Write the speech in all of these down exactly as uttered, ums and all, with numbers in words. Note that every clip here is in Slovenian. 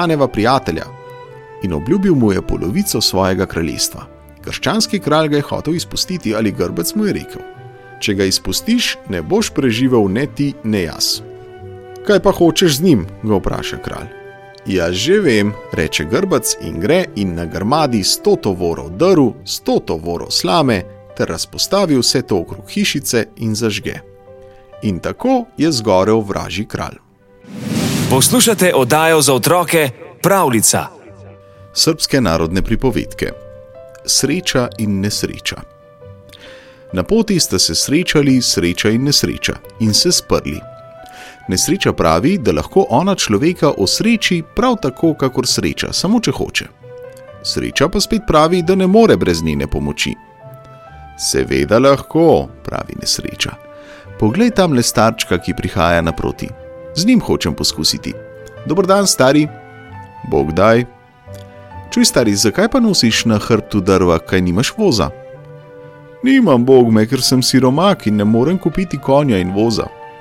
postaneva prijatelja. In obljubil mu je polovico svojega kraljestva. Krščanski kralj ga je hotel izpustiti, ali Grbec mu je rekel: če ga izpustiš, ne boš preživel ne ti, ne jaz. Kaj pa hočeš z njim? Ga vpraša kralj. Jaz že vem, reče Grbec in gre in nagrmadi sto tovorov drv, sto tovorov slame, ter razpostavi vse to okrog hišice in zažge. In tako je zgorel vražji kralj. Poslušate oddajo za otroke Pravljica. Srbske narodne pripovedke. Sreča in nesreča. Na poti sta se srečali sreča in nesreča in se sprli. Nesreča pravi, da lahko ona človeka osreči prav tako, kakor sreča, samo če hoče. Sreča pa spet pravi, da ne more brez njene pomoči. Seveda lahko, pravi nesreča. Poglej tamle starčka, ki prihaja naproti. Z njim hočem poskusiti. Dober dan, stari. Bog daj. Čuj, stari, zakaj pa nosiš na hrbtu drva, kaj nimaš voza? Nimam, Bog me, ker sem siromak in ne morem kupiti konja in voza.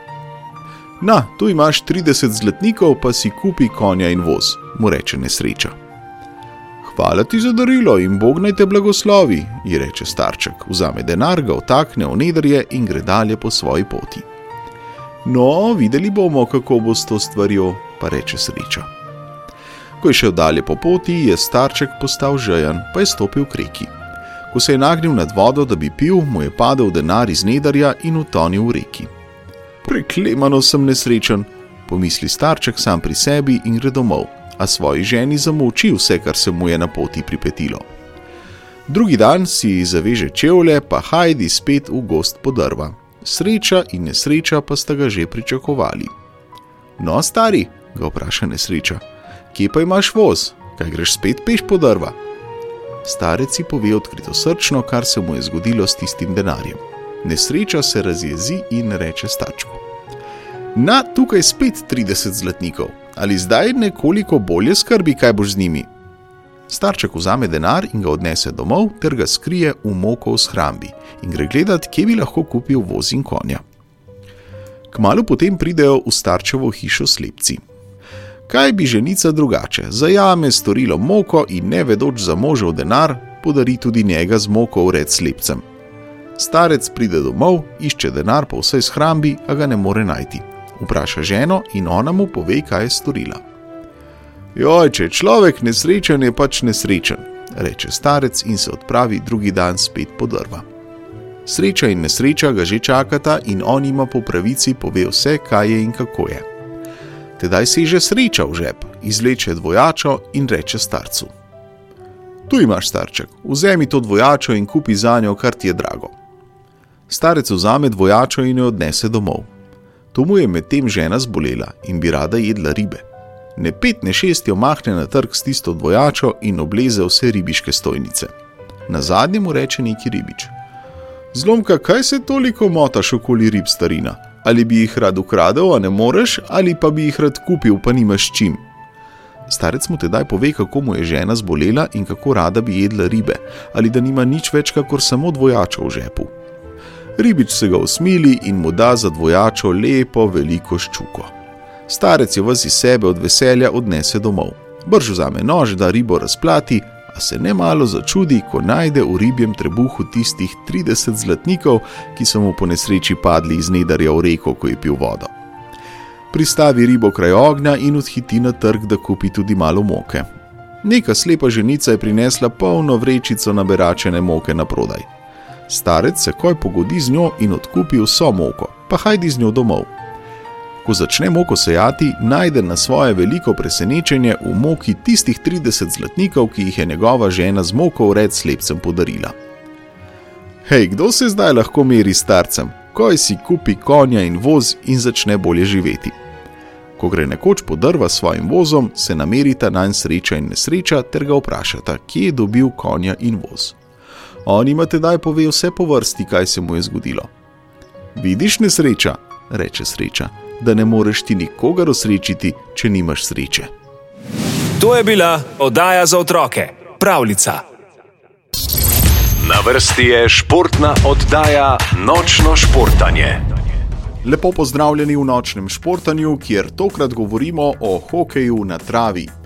Na, tu imaš trideset zlatnikov, pa si kupi konja in voz, mu reče nesreča. Hvala ti za darilo in Bog naj te blagoslovi, ji reče starček, vzame denar, ga vtakne v nedrje in gre dalje po svoji poti. No, videli bomo, kako bo s to stvarjo, pa reče sreča. Ko je šel dalje po poti, je starček postal žejen, pa je stopil k reki. Ko se je nagnil nad vodo, da bi pil, mu je padel denar iz nedarja in utonil v reki. Preklemano sem nesrečen, pomisli starček sam pri sebi in gre domov, a svoji ženi zamolči vse, kar se mu je na poti pripetilo. Drugi dan si zaveže čevlje, pa hajdi spet v gozd po drva. Sreča in nesreča pa sta ga že pričakovali. No, stari, ga vpraša nesreča, kje pa imaš voz, kaj greš spet peš po drva? Starec si pove odkritosrčno, kar se mu je zgodilo s tistim denarjem. Nesreča se razjezi in reče starčku: Na, tukaj spet trideset zlatnikov, ali zdaj nekoliko bolje skrbi, kaj boš z njimi? Starček vzame denar in ga odnese domov, ter ga skrije v moko v shrambi in gre gledat, kje bi lahko kupil voz in konja. Kmalu potem pridejo v starčevo hišo slepci. Kaj bi ženica drugače, zajame storilo moko in ne vedoč za možev denar, podari tudi njega z moko vred slepcem. Starec pride domov, išče denar po vsej shrambi, a ga ne more najti. Vpraša ženo in ona mu pove, kaj je storila. Joj, če je človek nesrečen, je pač nesrečen, reče starec in se odpravi drugi dan spet po drva. Sreča in nesreča ga že čakata in on ima po pravici pove vse, kaj je in kako je. Tedaj seže sreča v žep, izvleče dvojačo in reče starcu: Tu imaš, starček, vzemi to dvojačo in kupi zanjo, kar ti je drago. Starec vzame dvojačo in jo odnese domov. To mu je medtem žena zbolela in bi rada jedla ribe. Ne pet, ne šest jo mahne na trg s tisto dvojačo in obleze vse ribiške stojnice. Nazadnje mu reče neki ribič: Zlomka, kaj se toliko motaš okoli rib, starina? Ali bi jih rad ukradel, a ne moreš, ali pa bi jih rad kupil, pa nimaš čim? Starec mu tedaj pove, kako mu je žena zbolela in kako rada bi jedla ribe, ali da nima nič več, kakor samo dvojačo v žepu. Ribič se ga usmili in mu da za dvojačo lepo veliko ščuko. Starec jo ves iz sebe od veselja odnese domov. Brž vzame nož, da ribo razplati, a se nemalo začudi, ko najde v ribjem trebuhu tistih trideset zlatnikov, ki so mu po nesreči padli iz nedarja v reko, ko je pil vodo. Pristavi ribo kraj ognja in odhiti na trg, da kupi tudi malo moke. Neka slepa ženica je prinesla polno vrečico naberačene moke na prodaj. Starec se koj pogodi z njo in odkupi vso moko, pa hajdi z njo domov. Ko začne moko sejati, najde na svoje veliko presenečenje v moki tistih trideset zlatnikov, ki jih je njegova žena z moko vred slepcem podarila. Hej, kdo se zdaj lahko meri s starcem? Koj si kupi konja in voz in začne bolje živeti. Ko gre nekoč po drva s svojim vozom, se namerita nanj sreča in nesreča ter ga vprašata, kje je dobil konja in voz. On ima tedaj pove vse po vrsti, kaj se mu je zgodilo. Vidiš, nesreča, reče sreča, da ne moreš ti nikogar osrečiti, če nimaš sreče. To je bila oddaja za otroke Pravljica. Na vrsti je športna oddaja Nočno športanje. Lepo pozdravljeni v Nočnem športanju, kjer tokrat govorimo o hokeju na travi.